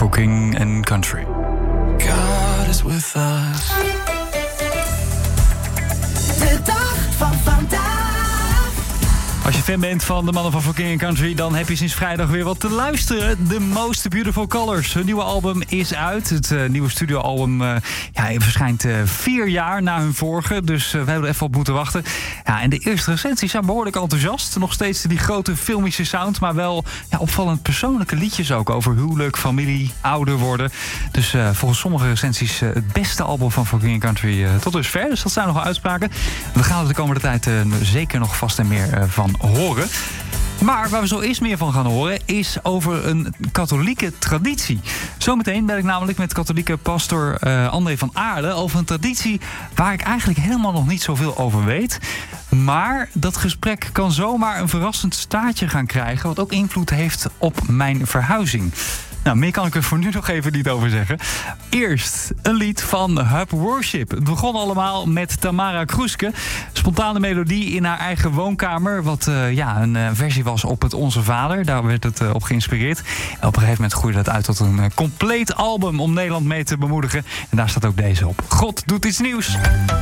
voor King and Country. God is with us. De dag van vandaag. Als je fan bent van de mannen van For King and Country, dan heb je sinds vrijdag weer wat te luisteren. The Most Beautiful Colors. Hun nieuwe album is uit. Het nieuwe studioalbum verschijnt 4 jaar na hun vorige. Dus we hebben er even op moeten wachten. Ja, en de eerste recensies zijn behoorlijk enthousiast. Nog steeds die grote filmische sound, maar wel opvallend persoonlijke liedjes ook over huwelijk, familie, ouder worden. Dus volgens sommige recensies het beste album van For King and Country tot dusver. Dus dat zijn nog wel uitspraken. We gaan er de komende tijd zeker nog vast en meer van horen. Maar waar we zo eerst meer van gaan horen is over een katholieke traditie. Zometeen ben ik namelijk met katholieke pastor André van Aarle over een traditie waar ik eigenlijk helemaal nog niet zoveel over weet. Maar dat gesprek kan zomaar een verrassend staartje gaan krijgen, wat ook invloed heeft op mijn verhuizing. Nou, meer kan ik er voor nu nog even niet over zeggen. Eerst een lied van Hub Worship. Het begon allemaal met Tamara Kroeske. Spontane melodie in haar eigen woonkamer. Wat een versie was op het Onze Vader. Daar werd het op geïnspireerd. En op een gegeven moment groeide dat uit tot een compleet album om Nederland mee te bemoedigen. En daar staat ook deze op. God doet iets nieuws.